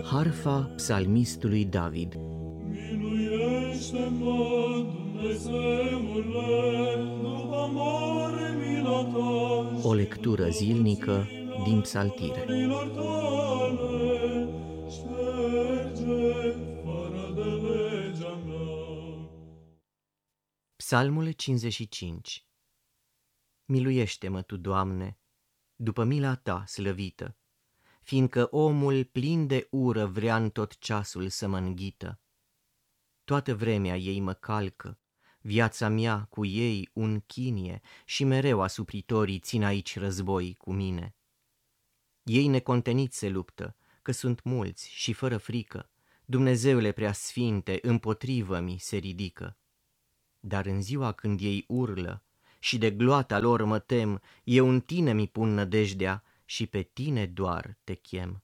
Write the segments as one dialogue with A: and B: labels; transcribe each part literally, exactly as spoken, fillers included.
A: Harfa psalmistului David.
B: Miluiește-mă, Dumnezeule, după mare mila ta.
A: O lectură zilnică din Psaltire.
B: Milor tale, șterge fără de legea mea.
A: Psalmul cincizeci și cinci. Miluiește-mă Tu, Doamne, după mila Ta slăvită, fiindcă omul plin de ură vrea în tot ceasul să mă înghită. Toată vremea ei mă calcă, viața mea cu ei un chinie și mereu asupritorii țin aici război cu mine. Ei neconteniți se luptă, că sunt mulți și fără frică, Dumnezeule preasfinte, împotrivă mi se ridică. Dar în ziua când ei urlă și de gloata lor mă tem, eu în Tine mi pun nădejdea și pe Tine doar Te chem.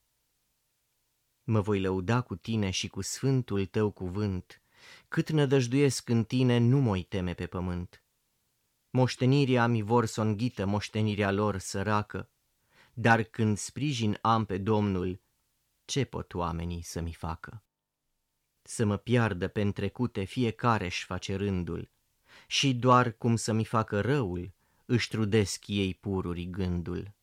A: Mă voi lăuda cu Tine și cu sfântul Tău cuvânt, cât nădăjduiesc în Tine nu mă-i teme pe pământ. Moștenirea mi vor s-o înghită, moștenirea lor săracă, dar când sprijin am pe Domnul, ce pot oamenii să-mi facă? Să mă piardă pe-n trecute fiecare-și face rândul, și doar cum să-mi facă răul, își trudesc ei pururi gândul.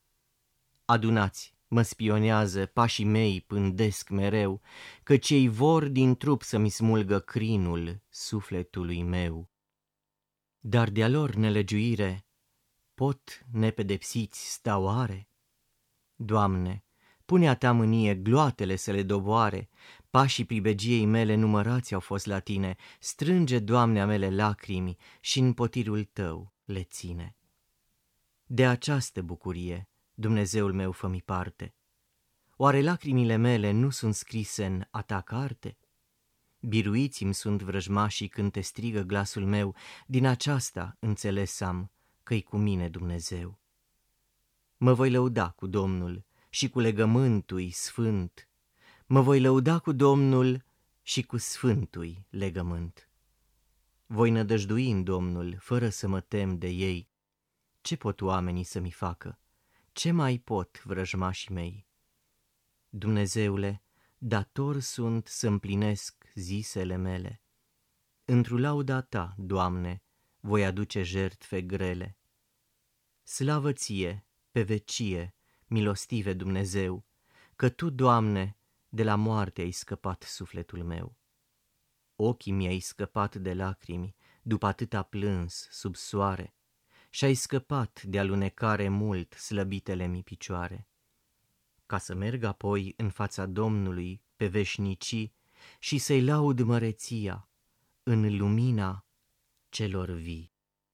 A: Adunați, mă spionează, pașii mei pândesc mereu, căci ei vor din trup să-mi smulgă crinul sufletului meu. Dar de-a lor nelegiuire pot nepedepsiți sta oare? Doamne, pune-a Ta mânie gloatele să le doboare, pașii pribegiei mele numărați au fost la Tine, strânge, Doamne, a mele lacrimi și în potirul Tău le ține. De această bucurie, Dumnezeul meu, fă-mi parte. Oare lacrimile mele nu sunt scrise în a Ta carte? Biruiți-mi sunt vrăjmașii când Te strigă glasul meu, din aceasta înțeles am că-i cu mine Dumnezeu. Mă voi lăuda cu Domnul și cu legământul sfânt, mă voi lăuda cu Domnul și cu sfântui legământ. Voi nădăjdui în Domnul, fără să mă tem de ei. Ce pot oamenii să-mi facă? Ce mai pot vrăjmașii mei? Dumnezeule, dator sunt să împlinesc zisele mele. Într-o lauda Ta, Doamne, voi aduce jertfe grele. Slavă Ție, pe vecie, milostive Dumnezeu, că Tu, Doamne, de la moarte ai scăpat sufletul meu. Ochii mi-ai scăpat de lacrimi, după atâta plâns sub soare, și-ai scăpat de alunecare mult slăbitele-mi picioare. Ca să merg apoi în fața Domnului pe veșnicii și să-i laud măreția în lumina celor vii.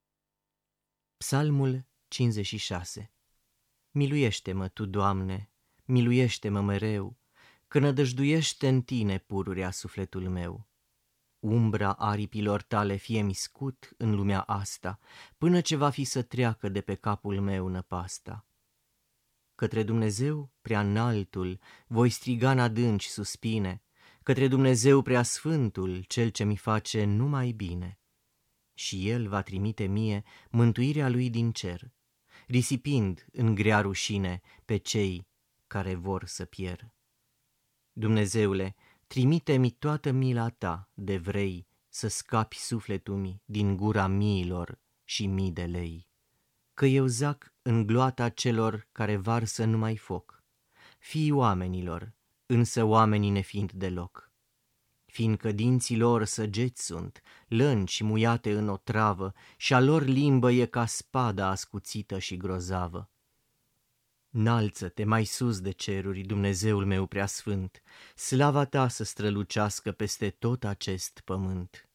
A: Psalmul cincizeci și șase. Miluiește-mă Tu, Doamne, miluiește-mă mereu, că nădăjduiește în Tine pururea sufletul meu. Umbra aripilor Tale fie-mi scut în lumea asta, până ce va fi să treacă de pe capul meu năpasta. Către Dumnezeu prea înaltul voi striga în adânci suspine, către Dumnezeu prea sfântul, Cel ce mi face numai bine. Și El va trimite mie mântuirea Lui din cer, risipind în grea rușine pe cei care vor să pierd. Dumnezeule, trimite-mi toată mila Ta de vrei să scapi sufletul-mi din gura miilor și mii de lei. Că eu zac în gloata celor care varsă numai foc, fii oamenilor, însă oamenii nefiind deloc. Fiindcă dinții lor săgeți sunt, lângi muiate în otravă, și a lor limbă e ca spada ascuțită și grozavă. Înalță-te mai sus de ceruri, Dumnezeul meu preasfânt, slava Ta să strălucească peste tot acest pământ.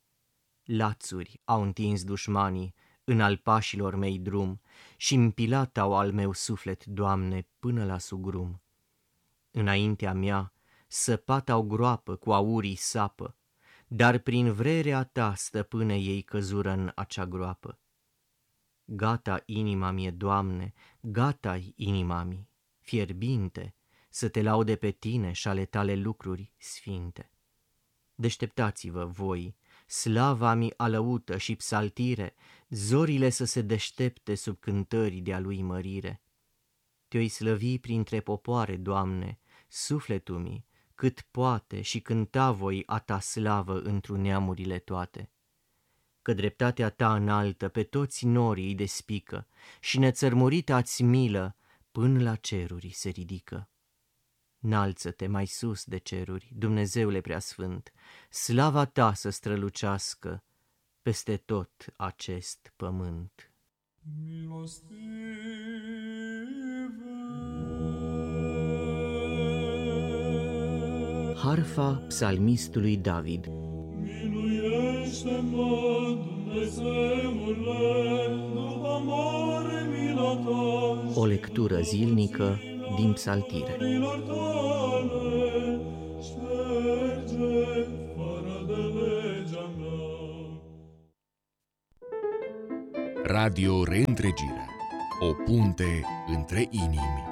A: Lațuri au întins dușmanii în al pașilor mei drum și împilat au al meu suflet, Doamne, până la sugrum. Înaintea mea săpat au groapă, cu aurii sapă, dar prin vrerea Ta, stăpâne, ei căzură în acea groapă. Gata inima mie, Doamne, gata-i inima mi, fierbinte, să Te laude pe Tine și ale Tale lucruri sfinte. Deșteptați-vă voi, slava mi alăută și psaltire, zorile să se deștepte sub cântări de-a Lui mărire. Te-oi slăvi printre popoare, Doamne, Sufletul mi, cât poate și cânta voi a ta slavă întru neamurile toate. Că dreptatea ta înaltă pe toți norii îi despică și nețărmurita ați milă până la ceruri se ridică. Înalță-te mai sus de ceruri, Dumnezeule preasfânt, slava ta să strălucească peste tot acest pământ.
B: Milostive.
A: Harfa psalmistului David.
B: Miluiește-mă, Dumnezeule, după mare mila ta.
A: O lectură zilnică din psaltire.
B: Milor tale, șterge fără de legea mea.
C: Radio Reîntregirea. O punte între inimi.